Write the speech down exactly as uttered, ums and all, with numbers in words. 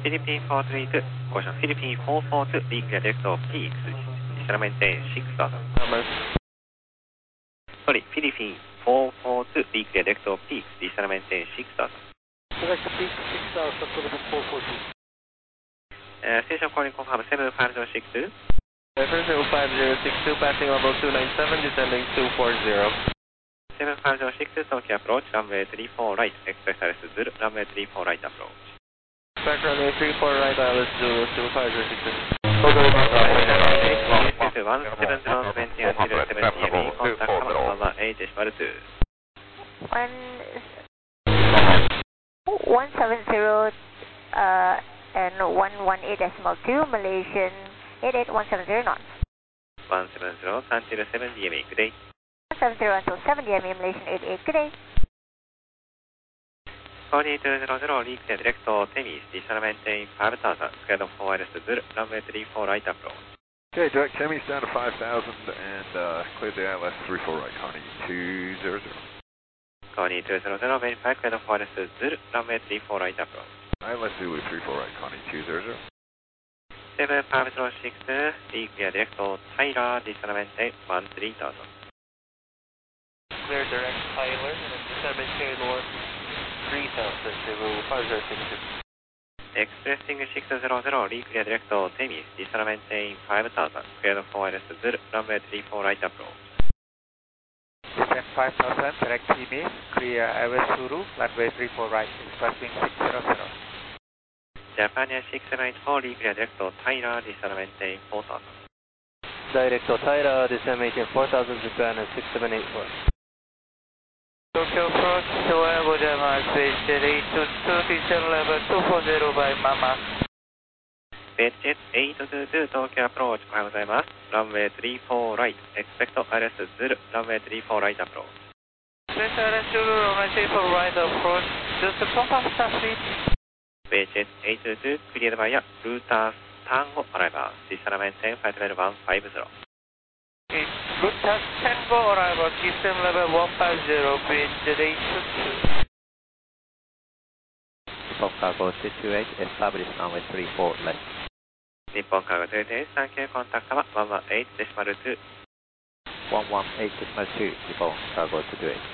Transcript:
Philippine four three two, caution Philippine four four two, declare direct of peaks, descend maintain six thousand. Sorry, Philippine four four two, declare direct of peaks, descend maintain six thousand. Select peak six thousand, Philippine four four two. Uh, station calling confirm seven five zero six two. seven zero five zero six two, passing level two nine seven, descending two four zero. seven five zero six two, Tokyo approach, runway three four right, expect I L S Zulu, runway three four right approach. Back runway three four right, I L S Zulu, seven five zero six two. one seven zero twenty until seventy M E, contact number eight decimal two. One, one seven zero uh, and one one eight decimal two, Malaysian eight eight one seven zero knots. one seven zero until seventy M E, good day. one seven zero until seventy M E, Malaysian eight eight, good day. four two zero zero, declare direct Temis, descend maintain five thousand, squared of four I L S Zulu, runway three four right approach. Okay, direct Temis down to five thousand and uh, clear the I L S three four right, Connie two zero zero. four two zero zero, verify squared of four I L S Zulu, runway three four right approach. I L S Zulu three four right, Connie two zero zero. seven five zero six, declare direct Tyler, descend maintain one three thousand. Clear direct Tyler, and descend maintain one three thousand, zero five zero six two. Expressing six zero zero, declare direct Temis, descend maintain five thousand, squared of four I L S Zulu, runway three four right approach. Descend five thousand, direct Temis, clear I L S Zulu, runway three four right, expressing six zero zero. Japan Air six seven eight four, declare direct Tyler, descend maintain four thousand. Direct Tyler, descend maintain four thousand, Japan Air six seven eight four. Tokyo approach, Showa Gojama, Space Jet eight two two, descend level two four zero by Mama. Space Jet eight two two, Tokyo approach, おはようございます。runway three four right, expect I L S Zulu, runway three four right approach. Space I L S Zulu, runway three four right approach, just confirm start please. Space Jet eight two two, cleared via Router Tango arrival, descend maintain flight level one five zero. Okay, Router Tango arrival, descend level one five zero, Space Jet eight two two. Nippon Cargo two two eight, establish runway three four left. Nippon Cargo two two eight, thank you, contact number one one eight decimal two. one one eight decimal two, Nippon Cargo two two eight.